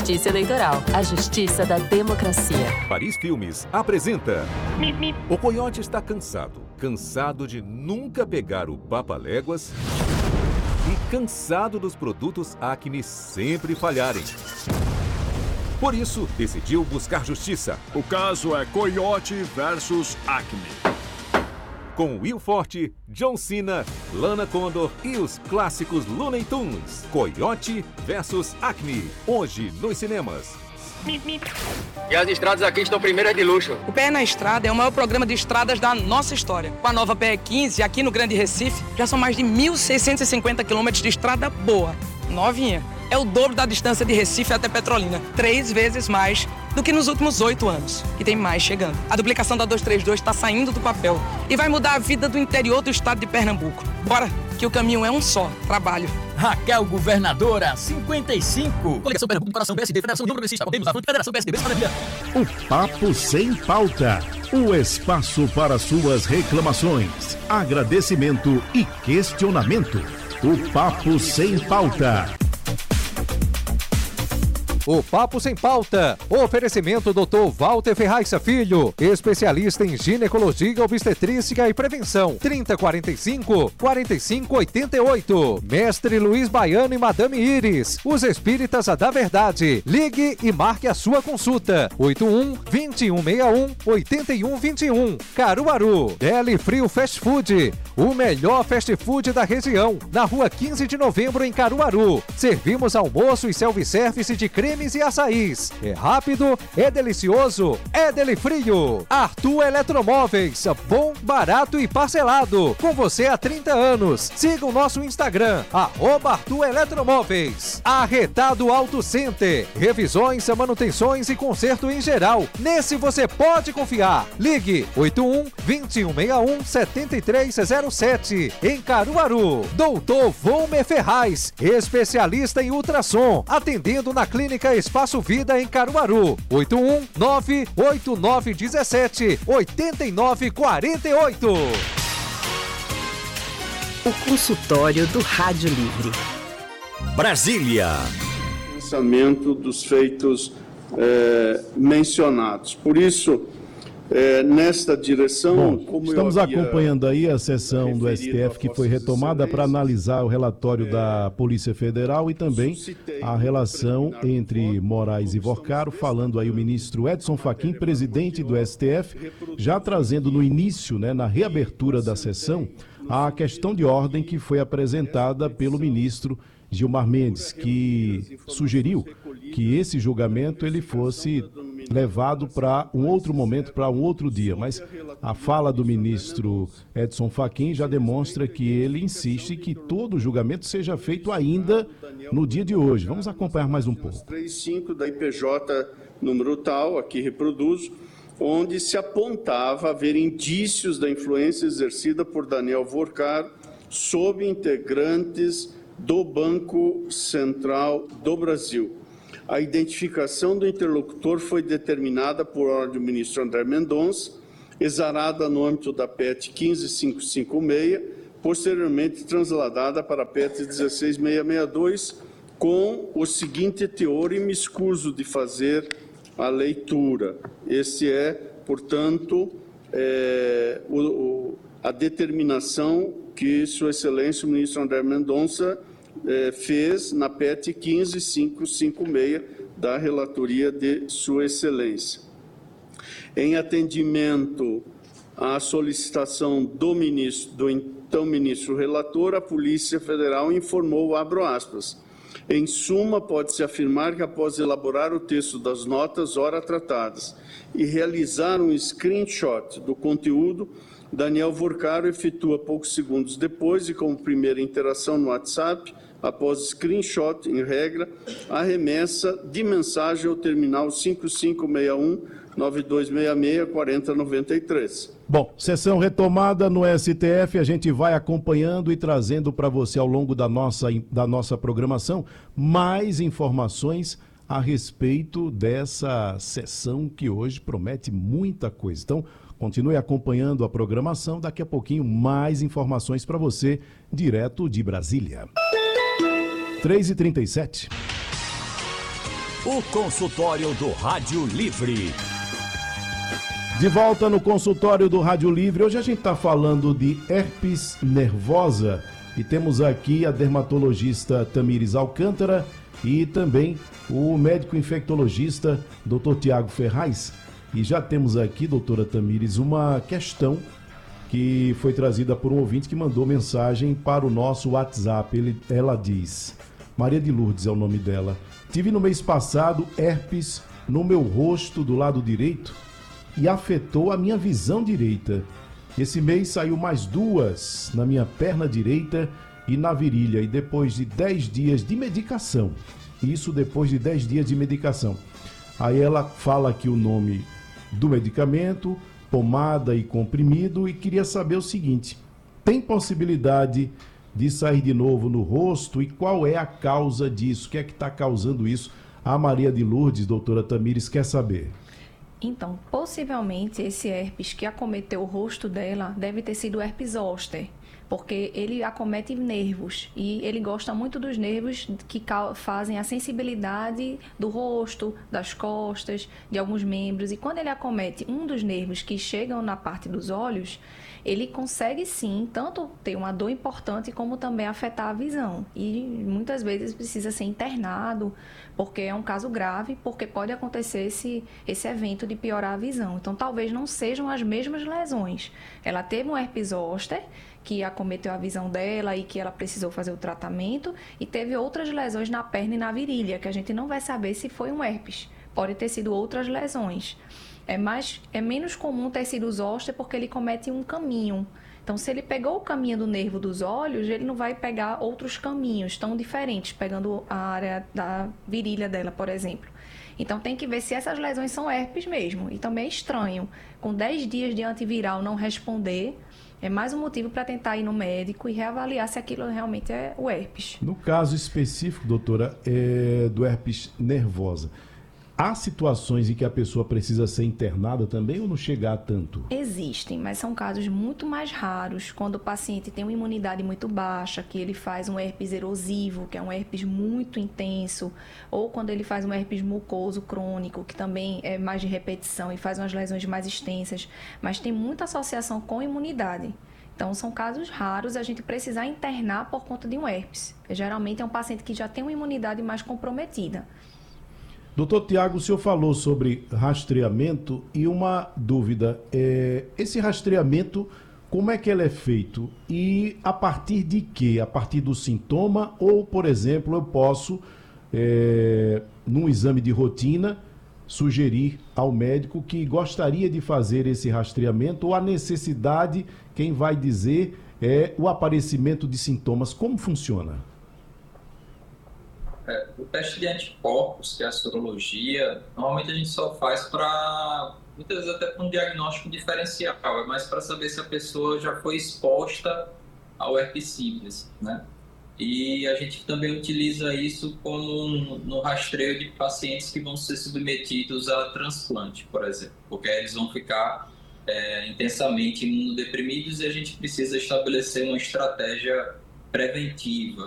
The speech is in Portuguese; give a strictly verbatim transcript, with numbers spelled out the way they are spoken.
Justiça Eleitoral, a justiça da democracia. Paris Filmes apresenta... O Coiote está cansado. Cansado de nunca pegar o Papaléguas e cansado dos produtos Acme sempre falharem. Por isso, decidiu buscar justiça. O caso é Coiote versus Acme. Com Will Forte, John Cena, Lana Condor e os clássicos Looney Tunes. Coiote versus Acme. Hoje nos cinemas. E as estradas aqui estão primeiras de luxo. O P E na Estrada é o maior programa de estradas da nossa história. Com a nova P E quinze, aqui no Grande Recife, já são mais de mil seiscentos e cinquenta quilômetros de estrada boa, novinha. É o dobro da distância de Recife até Petrolina, três vezes mais do que nos últimos oito anos. E tem mais chegando. A duplicação da duzentos e trinta e dois está saindo do papel e vai mudar a vida do interior do estado de Pernambuco. Bora, que o caminho é um só, trabalho. Raquel Governadora, cinquenta e cinco. Coligação Pernambuco, Coração P S D, Federação União Progressista, Podemos, Avante, Federação P S D, Maravilha. O Papo Sem Pauta. O espaço para suas reclamações, agradecimento e questionamento. O Papo Sem Pauta. O Papo Sem Pauta. Oferecimento doutor Walter Ferraixa Filho, especialista em ginecologia, obstetrícia e prevenção. trinta e quarenta e cinco, quarenta e cinco oitenta e oito. Mestre Luiz Baiano e Madame Iris, os espíritas da verdade. Ligue e marque a sua consulta. oito um, vinte e um sessenta e um, oitenta e um vinte e um. Caruaru. Deli Frio Fast Food, o melhor fast food da região. Na rua quinze de novembro, em Caruaru. Servimos almoço e self-service de creme e açaís. É rápido, é delicioso, é Deli Frio. Arthur Eletromóveis, bom, barato e parcelado. Com você há trinta anos. Siga o nosso Instagram, arroba Arthur Eletromóveis. Arretado Auto Center, revisões, manutenções e conserto em geral. Nesse você pode confiar. Ligue oito um, vinte e um sessenta e um, setenta e três zero sete. Em Caruaru. Doutor Volmer Ferraz, especialista em ultrassom, atendendo na Clínica Espaço Vida em Caruaru. oito um nove oito nove um sete oito nove quatro oito. O consultório do Rádio Livre. Brasília. Pensamento dos feitos é, mencionados. Por isso, É, nesta direção, Bom, como estamos eu havia acompanhando aí a sessão do S T F que foi retomada para analisar o relatório é, da Polícia Federal e também a relação entre Moraes e Vorcaro, falando aí o ministro Edson Fachin, presidente do S T F, já trazendo no início, né, na reabertura da sessão, a questão de ordem que foi apresentada pelo ministro Gilmar Mendes, que sugeriu que esse julgamento ele fosse levado para um outro momento, para um outro dia. Mas a fala do ministro Edson Fachin já demonstra que ele insiste que todo o julgamento seja feito ainda no dia de hoje. Vamos acompanhar mais um pouco. três cinco da I P J número tal, aqui reproduzo, onde se apontava haver indícios da influência exercida por Daniel Vorcaro sobre integrantes do Banco Central do Brasil. A identificação do interlocutor foi determinada por ordem do ministro André Mendonça, exarada no âmbito da P E T quinze mil quinhentos e cinquenta e seis, posteriormente transladada para a P E T dezesseis mil seiscentos e sessenta e dois, com o seguinte teor, e me escuso de fazer a leitura. Esse é, portanto, é, o, o, a determinação que Sua Excelência o ministro André Mendonça eh, fez na P E T quinze mil quinhentos e cinquenta e seis da relatoria de Sua Excelência. Em atendimento à solicitação do ministro, do então ministro relator, a Polícia Federal informou, abro aspas, em suma, pode-se afirmar que após elaborar o texto das notas ora tratadas e realizar um screenshot do conteúdo, Daniel Vorcaro efetua poucos segundos depois e como primeira interação no WhatsApp, após screenshot, em regra, a remessa de mensagem ao terminal cinco cinco seis um, nove dois seis seis, quatro zero nove três. Bom, sessão retomada no S T F, a gente vai acompanhando e trazendo para você ao longo da nossa, da nossa programação mais informações a respeito dessa sessão que hoje promete muita coisa. Então, continue acompanhando a programação, daqui a pouquinho mais informações para você, direto de Brasília. três e trinta e sete. O consultório do Rádio Livre. De volta no consultório do Rádio Livre. Hoje a gente está falando de herpes nervosa e temos aqui a dermatologista Tamires Alcântara e também o médico infectologista doutor Tiago Ferraz. E já temos aqui, doutora Tamires, uma questão que foi trazida por um ouvinte que mandou mensagem para o nosso WhatsApp. Ele, ela diz, Maria de Lourdes é o nome dela: tive no mês passado herpes no meu rosto do lado direito e afetou a minha visão direita. Esse mês saiu mais duas na minha perna direita e na virilha, e depois de dez dias de medicação. Isso depois de dez dias de medicação. Aí ela fala aqui o nome do medicamento, pomada e comprimido, e queria saber o seguinte: tem possibilidade de sair de novo no rosto e qual é a causa disso? O que é que está causando isso? A Maria de Lourdes, doutora Tamires, quer saber. Então, possivelmente esse herpes que acometeu o rosto dela deve ter sido o herpes zoster, porque ele acomete nervos e ele gosta muito dos nervos que fazem a sensibilidade do rosto, das costas, de alguns membros. E quando ele acomete um dos nervos que chegam na parte dos olhos, ele consegue sim tanto ter uma dor importante como também afetar a visão. E muitas vezes precisa ser internado, porque é um caso grave, porque pode acontecer esse, esse evento de piorar a visão. Então talvez não sejam as mesmas lesões. Ela teve um herpes zoster, que acometeu a visão dela e que ela precisou fazer o tratamento, e teve outras lesões na perna e na virilha, que a gente não vai saber se foi um herpes. Pode ter sido outras lesões. É, mais, é menos comum ter sido o zoster porque ele comete um caminho. Então, se ele pegou o caminho do nervo dos olhos, ele não vai pegar outros caminhos tão diferentes, pegando a área da virilha dela, por exemplo. Então, tem que ver se essas lesões são herpes mesmo. E também é estranho, com dez dias de antiviral não responder, é mais um motivo para tentar ir no médico e reavaliar se aquilo realmente é o herpes. No caso específico, doutora, é do herpes nervosa, há situações em que a pessoa precisa ser internada também ou não chegar a tanto? Existem, mas são casos muito mais raros, quando o paciente tem uma imunidade muito baixa, que ele faz um herpes erosivo, que é um herpes muito intenso, ou quando ele faz um herpes mucoso crônico, que também é mais de repetição e faz umas lesões mais extensas, mas tem muita associação com imunidade. Então, são casos raros a gente precisar internar por conta de um herpes. Geralmente é um paciente que já tem uma imunidade mais comprometida. Doutor Tiago, o senhor falou sobre rastreamento e uma dúvida, é, esse rastreamento, como é que ele é feito? E a partir de quê? A partir do sintoma ou, por exemplo, eu posso, é, num exame de rotina, sugerir ao médico que gostaria de fazer esse rastreamento ou a necessidade, quem vai dizer, é o aparecimento de sintomas. Como funciona? É, o teste de anticorpos, que é a sorologia, normalmente a gente só faz para, muitas vezes até para um diagnóstico diferencial, é mais para saber se a pessoa já foi exposta ao herpes simples, né? E a gente também utiliza isso como no rastreio de pacientes que vão ser submetidos a transplante, por exemplo, porque aí eles vão ficar é, intensamente imunodeprimidos e a gente precisa estabelecer uma estratégia preventiva